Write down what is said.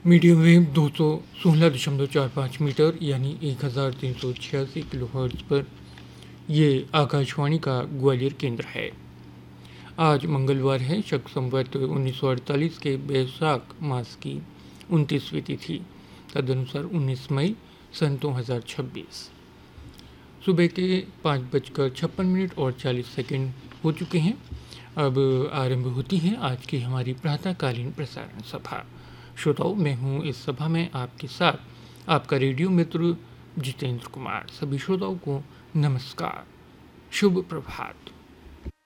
Medium wave 216.45 metre यानी 1386 kilohertz पर ये आकाशवाणी का ग्वालियर केंद्र है। आज मंगलवार है, शक संवत 1948 के बैसाख मास की 29वीं तिथि, तदनुसार 19 मई सन 2026। सुबह के 5:56 और 40 सेकंड हो चुके हैं। अब आरंभ होती है आज की हमारी प्रातःकालीन प्रसारण सभा। श्रोताओं, मैं हूं इस सभा में आपके साथ आपका रेडियो मित्र जितेंद्र कुमार। सभी श्रोताओं को नमस्कार, शुभ प्रभात।